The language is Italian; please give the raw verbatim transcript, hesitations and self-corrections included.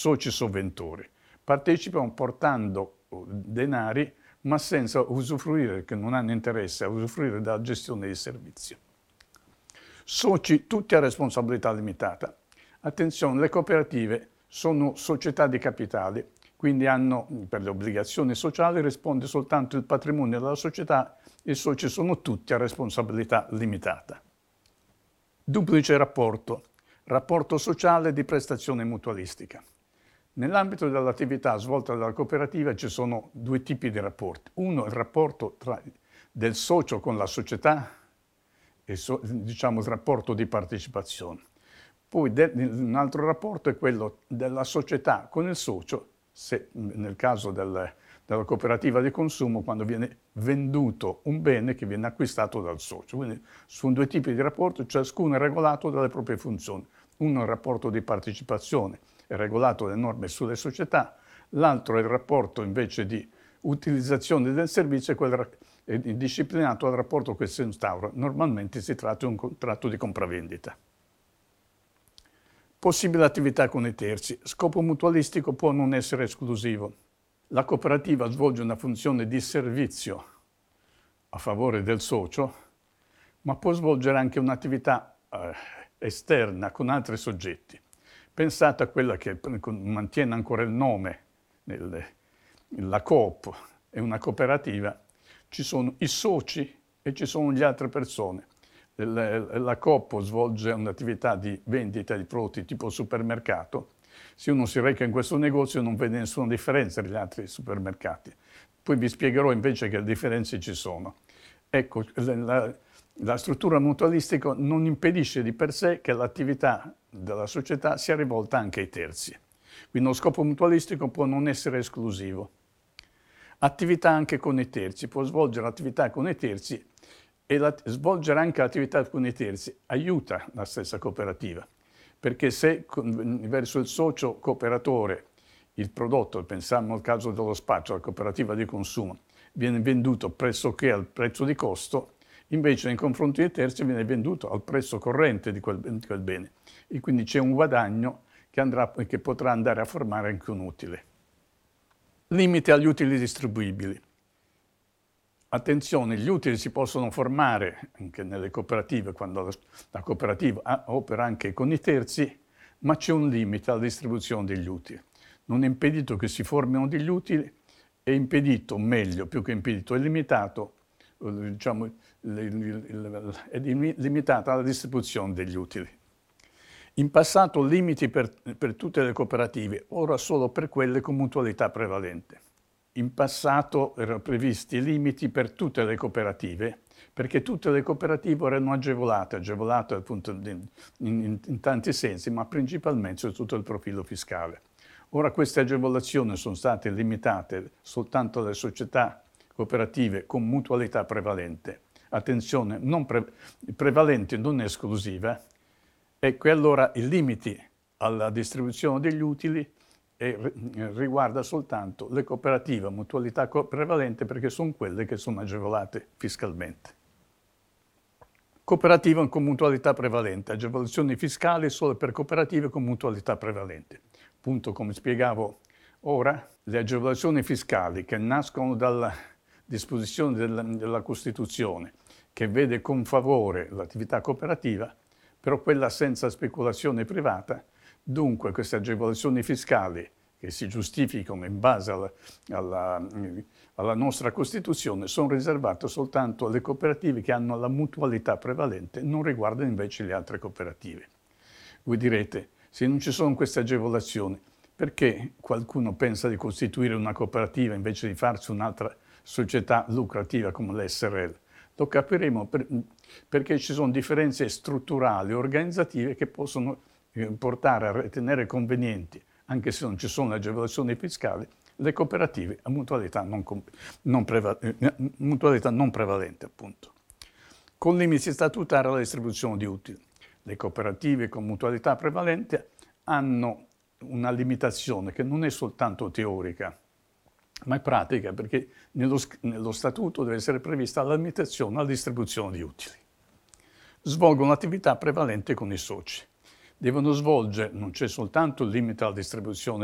soci sovventori. Partecipano portando denari ma senza usufruire, che non hanno interesse a usufruire della gestione dei servizi. Soci tutti a responsabilità limitata. Attenzione, le cooperative sono società di capitali, quindi hanno, per le obbligazioni sociali risponde soltanto il patrimonio della società, i soci sono tutti a responsabilità limitata. Duplice rapporto, rapporto sociale di prestazione mutualistica. Nell'ambito dell'attività svolta dalla cooperativa ci sono due tipi di rapporti. Uno è il rapporto tra, del socio con la società, e so, diciamo il rapporto di partecipazione. Poi de, un altro rapporto è quello della società con il socio, se nel caso del, della cooperativa di consumo, quando viene venduto un bene che viene acquistato dal socio. Quindi sono due tipi di rapporto, ciascuno è regolato dalle proprie funzioni. Uno è il rapporto di partecipazione, è regolato dalle norme sulle società, l'altro è il rapporto invece di utilizzazione del servizio, è, quello, è disciplinato dal rapporto che si instaura. Normalmente si tratta di un contratto di compravendita. Possibile attività con i terzi. Scopo mutualistico può non essere esclusivo. La cooperativa svolge una funzione di servizio a favore del socio, ma può svolgere anche un'attività eh, esterna con altri soggetti. Pensate a quella che mantiene ancora il nome, la Coop è una cooperativa, ci sono i soci e ci sono le altre persone. La Coop svolge un'attività di vendita di prodotti tipo supermercato. Se uno si reca in questo negozio non vede nessuna differenza dagli altri supermercati. Poi vi spiegherò invece che differenze ci sono. Ecco, la, la struttura mutualistica non impedisce di per sé che l'attività della società sia rivolta anche ai terzi. Quindi lo scopo mutualistico può non essere esclusivo. Attività anche con i terzi, può svolgere attività con i terzi e la, svolgere anche attività con i terzi aiuta la stessa cooperativa, perché se con, verso il socio cooperatore il prodotto, pensiamo al caso dello spaccio, la cooperativa di consumo, viene venduto pressoché al prezzo di costo, invece nei confronti dei terzi viene venduto al prezzo corrente di quel, di quel bene. E quindi c'è un guadagno che, andrà, che potrà andare a formare anche un utile. Limite agli utili distribuibili. Attenzione, gli utili si possono formare anche nelle cooperative, quando la, la cooperativa opera anche con i terzi, ma c'è un limite alla distribuzione degli utili. Non è impedito che si formino degli utili, è impedito, meglio, più che impedito, è limitato, diciamo, è limitata la distribuzione degli utili. In passato limiti per, per tutte le cooperative, ora solo per quelle con mutualità prevalente. In passato erano previsti limiti per tutte le cooperative, perché tutte le cooperative erano agevolate, agevolate appunto in, in, in tanti sensi, ma principalmente sotto il profilo fiscale. Ora queste agevolazioni sono state limitate soltanto alle società cooperative con mutualità prevalente. Attenzione, non pre, prevalente non è esclusiva, ecco, e allora i limiti alla distribuzione degli utili e riguarda soltanto le cooperative a mutualità prevalente perché sono quelle che sono agevolate fiscalmente. Cooperative con mutualità prevalente, agevolazioni fiscali solo per cooperative con mutualità prevalente. Appunto, come spiegavo ora, le agevolazioni fiscali che nascono dalla disposizione della, della Costituzione, che vede con favore l'attività cooperativa, però quella senza speculazione privata. Dunque queste agevolazioni fiscali che si giustificano in base alla, alla, alla nostra Costituzione sono riservate soltanto alle cooperative che hanno la mutualità prevalente, non riguardano invece le altre cooperative. Voi direte, se non ci sono queste agevolazioni, perché qualcuno pensa di costituire una cooperativa invece di farsi un'altra società lucrativa come l'S R L? Lo capiremo per, perché ci sono differenze strutturali, organizzative che possono portare a ritenere convenienti, anche se non ci sono agevolazioni fiscali, le cooperative a mutualità non, non, preva, mutualità non prevalente, appunto. Con limiti statutari alla distribuzione di utili. Le cooperative con mutualità prevalente hanno una limitazione che non è soltanto teorica, ma è pratica, perché nello, nello statuto deve essere prevista la limitazione alla distribuzione di utili. Svolgono attività prevalente con i soci. Devono svolgere, non c'è soltanto il limite alla distribuzione